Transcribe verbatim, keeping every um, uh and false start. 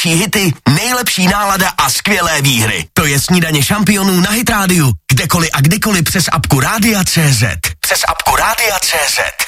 největší hity, nejlepší nálada a skvělé výhry. To je Snídaně šampionů na Hit rádiu. Kdekoliv a kdykoliv přes apku Rádia C Z. Přes apku Rádia C Z.